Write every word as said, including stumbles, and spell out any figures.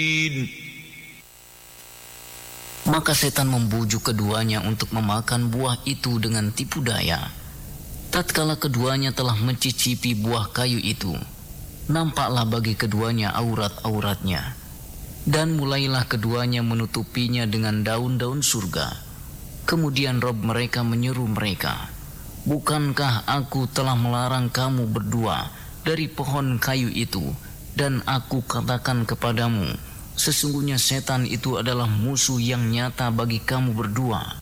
Maka setan membujuk keduanya untuk memakan buah itu dengan tipu daya. Tatkala keduanya telah mencicipi buah kayu itu, nampaklah bagi keduanya aurat-auratnya, dan mulailah keduanya menutupinya dengan daun-daun surga. Kemudian Rob mereka menyeru mereka, "Bukankah aku telah melarang kamu berdua dari pohon kayu itu, dan aku katakan kepadamu, sesungguhnya setan itu adalah musuh yang nyata bagi kamu berdua.